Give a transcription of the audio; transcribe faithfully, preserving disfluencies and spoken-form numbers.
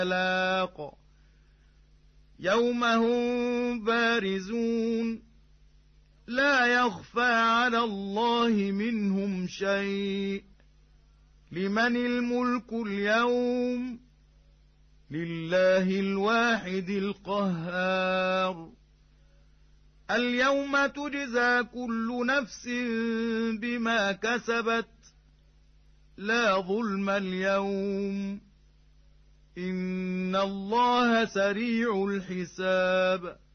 الطلاق يوم هم بارزون لا يخفى على الله منهم شيء لمن الملك اليوم لله الواحد القهار اليوم تجزى كل نفس بما كسبت لا ظلم اليوم إن الله سريع الحساب